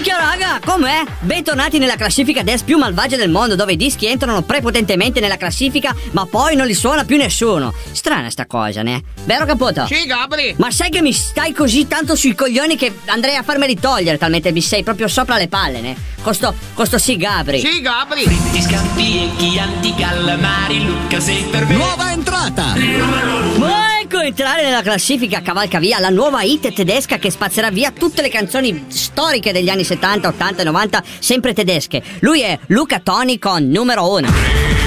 Minchia raga, com'è? Bentornati nella classifica dance più malvagia del mondo, dove i dischi entrano prepotentemente nella classifica ma poi non li suona più nessuno. Strana sta cosa, ne? Vero Caputo? Sì, Gabri. Ma sai che mi stai così tanto sui coglioni che andrei a farmeli togliere, talmente mi sei proprio sopra le palle, ne? Costo sì Gabri. Sì, Gabri. Fritti, scampi e chianti, calamari, Luca sei per me. Nuova entrata! Ma ecco entrare nella classifica cavalca via la nuova hit tedesca che spazzerà via tutte le canzoni storiche degli anni 70, 80 e 90, sempre tedesche. Lui è Luca Toni con numero 1.